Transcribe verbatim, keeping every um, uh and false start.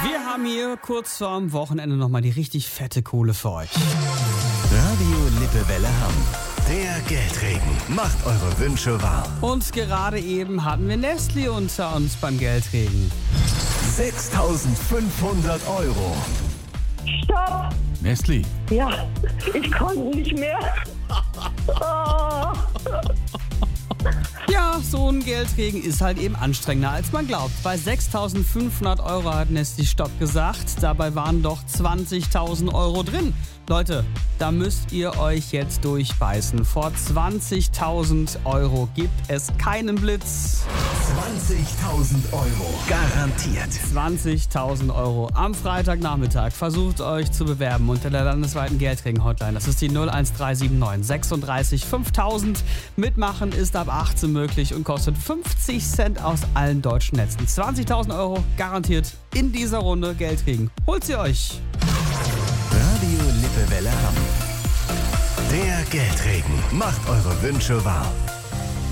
Wir haben hier kurz vorm Wochenende nochmal die richtig fette Kohle für euch. Radio Lippewelle Hamm. Der Geldregen macht eure Wünsche wahr. Und gerade eben hatten wir Nestle unter uns beim Geldregen. sechstausendfünfhundert Euro. Stopp! Nestle, Ja, ich konnte nicht mehr. Oh. Ja, so ein Geldregen ist halt eben anstrengender, als man glaubt. Bei sechstausendfünfhundert Euro hat Nestle Stopp gesagt. Dabei waren doch zwanzigtausend Euro drin. Leute, da müsst ihr euch jetzt durchbeißen. Vor zwanzigtausend Euro gibt es keinen Blitz. zwanzigtausend Euro. Garantiert. zwanzigtausend Euro am Freitagnachmittag. Versucht euch zu bewerben unter der landesweiten Geldregen-Hotline. Das ist die null eins drei sieben neun sechsunddreißig fünftausend. Mitmachen ist ab achtzehn möglich und kostet fünfzig Cent aus allen deutschen Netzen. zwanzigtausend Euro garantiert in dieser Runde Geldregen. Holt sie euch! Radio Lippewelle Hamm. Der Geldregen macht eure Wünsche wahr.